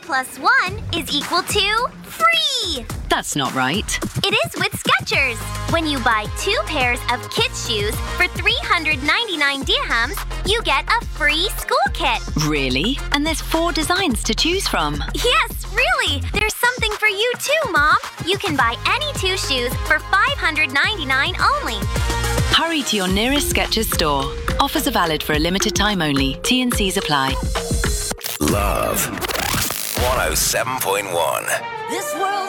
plus 1 is equal to free. That's not right. It is with Skechers. When you buy 2 pairs of kids' shoes for 399 dirhams, you get a free school kit. Really? And there's 4 designs to choose from. Yes, really! There's something for you too, Mom. You can buy any 2 shoes for 599 only. Hurry to your nearest Skechers store. Offers are valid for a limited time only. T&Cs apply. Love 107.1. This world